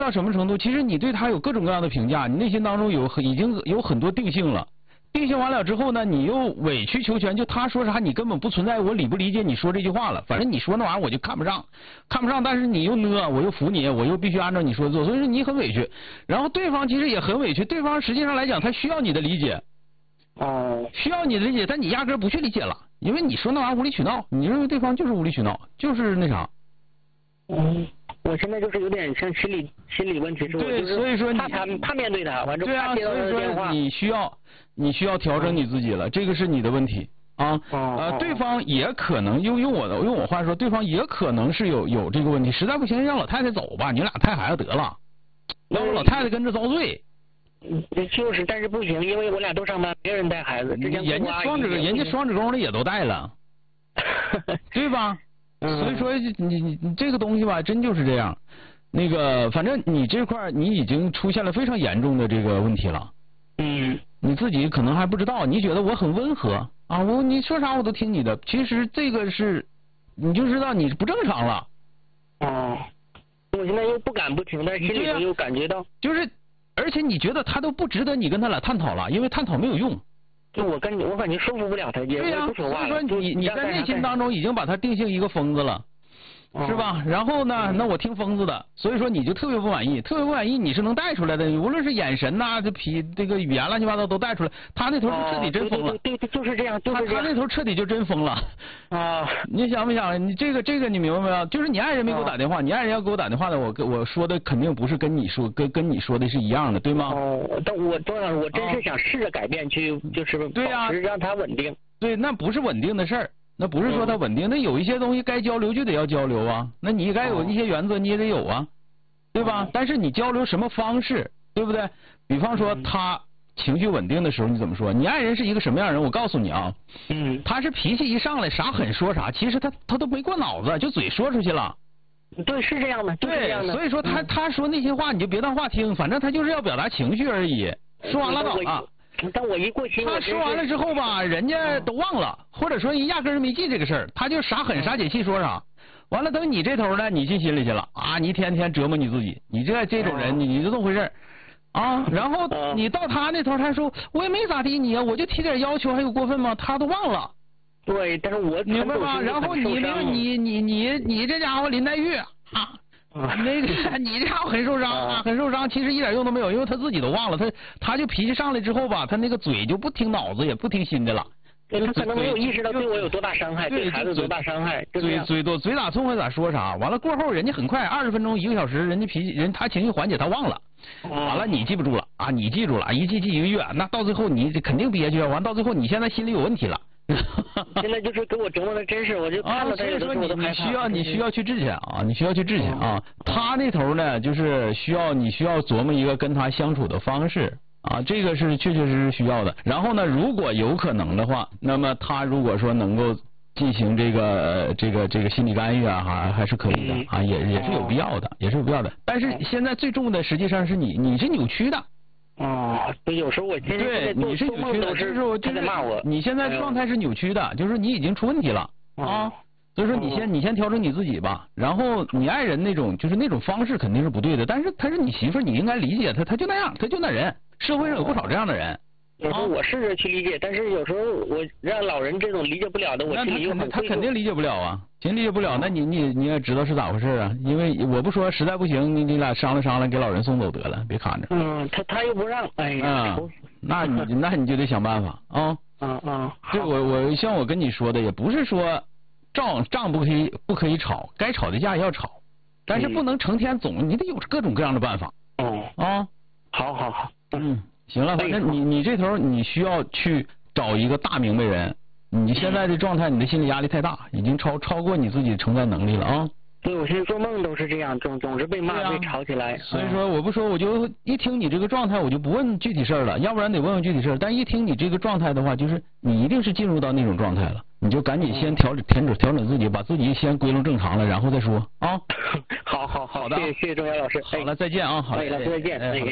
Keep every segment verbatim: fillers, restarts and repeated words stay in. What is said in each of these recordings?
到什么程度？其实你对他有各种各样的评价，你内心当中有很已经有很多定性了。定性完了之后呢，你又委曲求全，就他说啥你根本不存在我理不理解你说这句话了。反正你说那玩意儿我就看不上，看不上，但是你又呢，我又服你，我又必须按照你说的做，所以说你很委屈。然后对方其实也很委屈，对方实际上来讲他需要你的理解， 哦， 需要你的理解，但你压根儿不去理解了，因为你说那玩意儿无理取闹，你认为对方就是无理取闹，就是那啥。 嗯。我现在就是有点像心理心理问题，是我就是所以说怕他怕面对他，完之后怕接到他的电话。你需要你需要调整你自己了，这个是你的问题啊。呃，对方也可能用用我的用我话说，对方也可能是有有这个问题，实在不行让老太太走吧，你俩带孩子得了，要不老太太跟着遭罪。 嗯，就是，但是不行，因为我俩都上班，别人带孩子，之前人家双职人家双职工的也都带了，对吧？所以说你你你这个东西吧，真就是这样。那个，反正你这块你已经出现了非常严重的这个问题了。 嗯。 你自己可能还不知道，你觉得我很温和啊，我你说啥我都听你的。其实这个是，你就知道你不正常了。 哦。我现在又不敢不听，但是心里头又感觉到。 就是，而且你觉得他都不值得你跟他俩探讨了，因为探讨没有用。 就我跟你，我感觉说服不了他，也不说话了。 所以说你你在内心当中已经把他定性一个疯子了，是吧？然后呢，那我听疯子的，所以说你就特别不满意，特别不满意，你是能带出来的，无论是眼神呐、这皮这个语言乱七八糟都带出来。他那头是彻底真疯了， 对对，就是这样，就是这样。 他他那头彻底就真疯了啊！ 你想没想？你这个这个你明白没有？就是你爱人没给我打电话，你爱人要给我打电话的，我跟我说的肯定不是跟你说跟跟你说的是一样的，对吗？ 哦，但我当然我真是想试着改变，去就是保持让他稳定。 对，那不是稳定的事儿。那不是说他稳定，那有一些东西该交流就得要交流啊，那你该有一些原则你也得有啊，对吧？但是你交流什么方式，对不对？比方说他情绪稳定的时候你怎么说？你爱人是一个什么样的人？我告诉你啊， 嗯， 他是脾气一上来啥狠说啥，其实他他都没过脑子，就嘴说出去了。 对，是这样的，就是这样的。 所以说他他说那些话你就别当话听，反正他就是要表达情绪而已，说完拉倒了。 但我一过心， 他说完了之后吧，人家都忘了，或者说人压根儿没记这个事儿，他就啥狠啥解气说啥。完了，等你这头呢，你进心里去了啊，你一天天折磨你自己，你这这种人，你你就这么回事啊。然后你到他那头，他说我也没咋地你啊，我就提点要求，还有过分吗？他都忘了。 对，但是我明白吗？然后你那个你你你你这家伙林黛玉啊。那个你这家伙很受伤啊，很受伤，其实一点用都没有，因为他自己都忘了，他他就脾气上来之后吧，他那个嘴就不听脑子，也不听心的了。 对，他可能没有意识到对我有多大伤害，对孩子多大伤害。 嘴嘴多嘴咋痛快咋说啥，完了过后人家很快二十分钟一个小时，人家脾气人他情绪缓解他忘了，完了你记不住了啊，你记住了，一记记一个月，那到最后你肯定憋屈，完到最后你现在心里有问题了。 现在就是给我折磨的真是，我就看了他有的时候我都害怕。 你需要你需要去治去啊，你需要去治去啊。他那头呢，就是需要你需要琢磨一个跟他相处的方式啊，这个是确确实实需要的。然后呢，如果有可能的话，那么他如果说能够进行这个这个这个心理干预啊，还还是可以的啊，也也是有必要的，也是有必要的。但是现在最重的实际上是你你是扭曲的。 哦，对，有时候我现在对你是扭曲的，就是我他在骂我。 你现在状态是扭曲的，就是你已经出问题了啊。所以说你先你先调整你自己吧，然后你爱人那种就是那种方式肯定是不对的，但是他是你媳妇，你应该理解他，他就那样，他就那人，社会上有不少这样的人。 有时候我试着去理解，但是有时候我让老人这种理解不了的，我心里又很他肯定理解不了啊，肯定理解不了，那你你你也知道是咋回事啊？因为我不说，实在不行，你你俩商量商量，给老人送走得了，别看着。 嗯，他他又不让，哎呀， 嗯，那你那你就得想办法啊。 嗯嗯， 这我我像我跟你说的，也不是说仗仗不可以不可以吵，该吵的架要吵，但是不能成天总，你得有各种各样的办法。 哦啊， 好好好， 嗯。行了，反正你你这头你需要去找一个大明白人，你现在这状态，你的心理压力太大，已经超超过你自己承载能力了啊。 对，我现在做梦都是这样，总总是被骂、被吵起来。 所以说，我不说，我就一听你这个状态，我就不问具体事儿了，要不然得问问具体事儿。但一听你这个状态的话，就是你一定是进入到那种状态了，你就赶紧先调整调整调整自己，把自己先归拢正常了，然后再说啊。 好好好的，谢谢谢谢钟岩老师。 好了，再见啊，好， 老师再见。哎。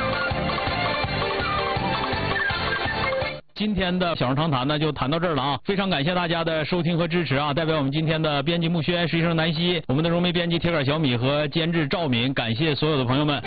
今天的小声长谈呢就谈到这儿了啊，非常感谢大家的收听和支持啊！代表我们今天的编辑木轩、实习生南希，我们的融媒编辑铁杆小米和监制赵敏，感谢所有的朋友们。